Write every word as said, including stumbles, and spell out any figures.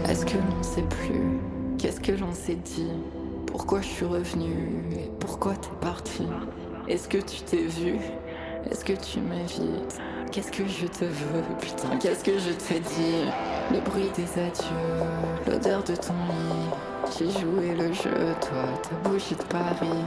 Est-ce que l'on sait plus? Qu'est-ce que l'on s'est dit? Pourquoi je suis revenue? Et pourquoi t'es parti? Est-ce que tu t'es vu? Est-ce que tu m'évites? Qu'est-ce que je te veux? Putain, qu'est-ce que je te dis? Le bruit des adieux, l'odeur de ton lit. J'ai joué le jeu, toi, ta bougie de Paris.